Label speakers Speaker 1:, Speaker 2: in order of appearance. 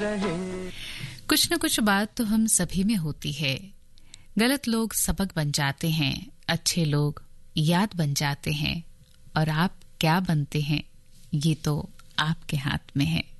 Speaker 1: रहे।
Speaker 2: कुछ न कुछ बात तो हम सभी में होती है। गलत लोग सबक बन जाते हैं, अच्छे लोग याद बन जाते हैं, और आप क्या बनते हैं ये तो आपके हाथ में है।